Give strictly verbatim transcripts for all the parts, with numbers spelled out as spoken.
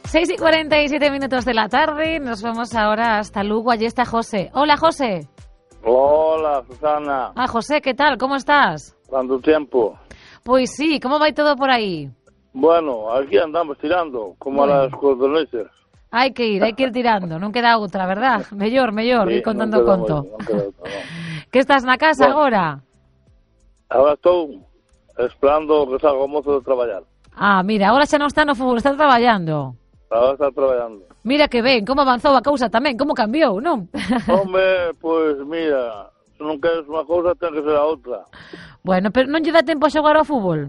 seis y cuarenta y siete minutos de la tarde, nos vamos ahora hasta Lugo, allí está José. Hola, José. Hola, Susana. Ah, José, ¿qué tal? ¿Cómo estás? ¿Cuánto tiempo? Pues sí, ¿cómo va todo por ahí? Bueno, aquí andamos tirando, como bueno. A las cordonices. Hay que ir, hay que ir tirando, non queda outra, verdad? Mellor, mellor, sí, ir contando non conto. Moito, non queda outra, non. Que estás na casa bueno, agora? Agora estou esperando que salga o mozo de traballar. Ah, mira, agora xa non está no fútbol, está traballando. Agora está traballando. Mira que ben, como avanzou a cousa tamén, como cambiou, non? Hombre, pois pues, mira, se non queres unha cousa, ten que ser a outra. Bueno, pero non lle dá tempo a xogar ao fútbol?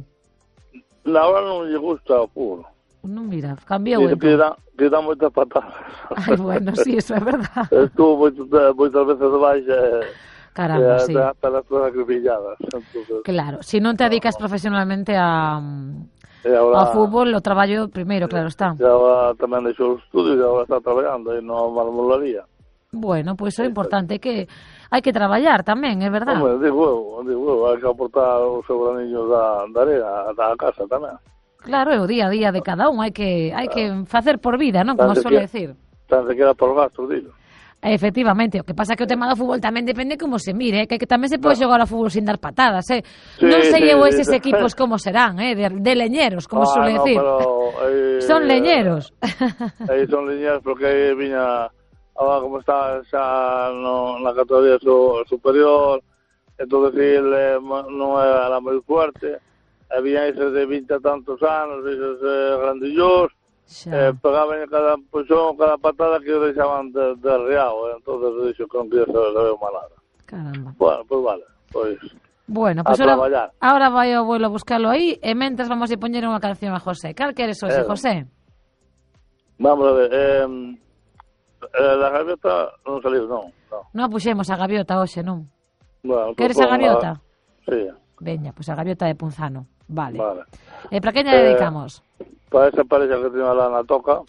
Na hora non lle gusta o fútbol. Non, mira, cambiou entón. Que dá, que dá moitas patadas. Ai, bueno, sí, eso é verdad. Estuvo moitas, moitas veces de baixa. Caramba, eh, sí. Hasta las cosas acribilladas. Entonces, claro, si non te dedicas no. profesionalmente a... Ahora, ao fútbol, o traballo primeiro, claro está. E agora tamén deixou os estudios e agora está traballando e non marmolaría. Bueno, pois pues, é importante que hai que traballar tamén, é verdad. Hombre, digo eu, digo eu, hai que aportar os seus graniños da, da area, da casa tamén. Claro, é o día a día de cada un, hai que hai que facer por vida, non? Como suele decir. Tan se queda por gastos, dilo. Efectivamente, o que pasa é que o tema do fútbol tamén depende como se mire, eh? que, que tamén se pode xogar ao fútbol sin dar patadas, eh? Sí, non sei sí, eu sí, eses sí. equipos como serán, eh? de, de leñeros, como ah, suele no, decir. Pero, eh, son leñeros. Eh, son leñeros porque aí viña, agora como está xa no, na categoría su, superior, entonces ele non era moi fuerte, e viña eses de vinte e tantos anos, eses eh, grandillos, Eh, pegaban cada puxón, cada patada que deixaban de, de reao, eh? Entonces dixo que non quería saber saber má nada. Caramba. Bueno, pois pues vale, pois pues, bueno, pues a ahora, ahora vai o abuelo a buscarlo aí e mentres vamos a poñer unha canción a José. Cal queres hoxe, eh, José? Vamos a ver, eh, eh, la gaviota non saliu, non. Non, non puxemos a gaviota hoxe, non? Bueno, queres a gaviota? A... Sí. Veña, pois pues a gaviota de Punzano. Vale. Vale. E para que lle dedicamos? Eh, para esa pareja que tiene lá na toca,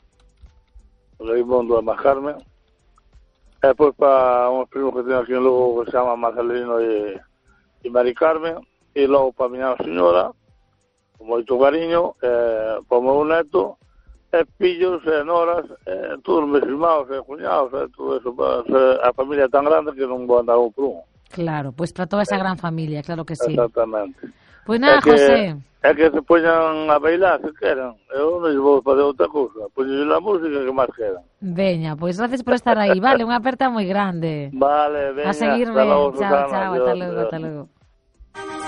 o Raimundo e Mascarme, e depois para uns primos que tiene aquí en Lugo que se llama Marcelino e, e Mari Carmen, e logo para a miña señora, con moito cariño, e para o meu neto, e pillos, e noras, e todos meus irmãos, e cuñados, e todo eso, para a familia tan grande que non vou andar un por un. Claro, pois pues para toda esa gran familia, claro que sí. Exactamente. Pois pues nada, é que, José. É que se poñan a bailar, se queran. Eu non vou fazer outra cousa. Poñen a música que máis queran. Veña, pois pues gracias por estar aí. Vale, unha aperta moi grande. Vale, veña. A seguir ben. Chao, chao, ata logo, ata logo.